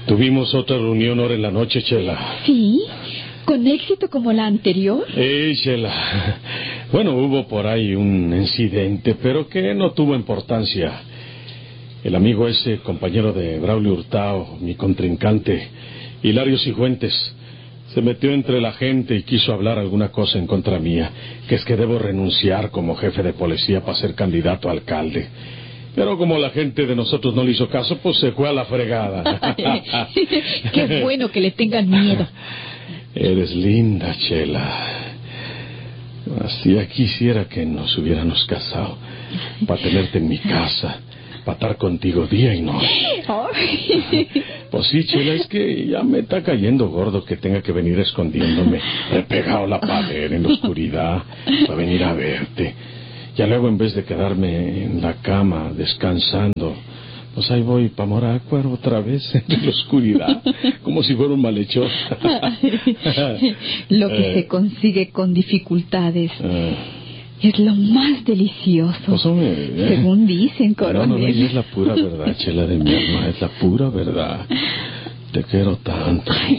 Tuvimos otra reunión ahora en la noche, Chela. ¿Sí? ¿Con éxito como la anterior? Chela. Bueno, hubo por ahí un incidente, pero que no tuvo importancia. El amigo ese, compañero de Braulio Hurtado, mi contrincante, Hilario Cifuentes, se metió entre la gente y quiso hablar alguna cosa en contra mía, que es que debo renunciar como jefe de policía para ser candidato a alcalde. Pero como la gente de nosotros no le hizo caso, pues se fue a la fregada. Qué bueno que le tengan miedo. Eres linda, Chela. Así ya quisiera que nos hubiéramos casado, para tenerte en mi casa, para estar contigo día y noche. Pues sí, Chela, es que ya me está cayendo gordo que tenga que venir escondiéndome. He pegado la pared en la oscuridad para venir a verte. Ya luego, en vez de quedarme en la cama descansando, pues ahí voy para Morácuaro otra vez en la oscuridad, como si fuera un malhechor. Lo que se consigue con dificultades es lo más delicioso. Pues, según dicen, coronel. No, es la pura verdad, Chela de mi alma, es la pura verdad. Te quiero tanto.